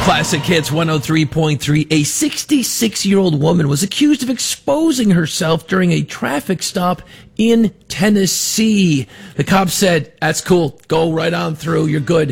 Classic Hits 103.3. A 66-year-old woman was accused of exposing herself during a traffic stop in Tennessee. The cops said, "That's cool. Go right on through. You're good."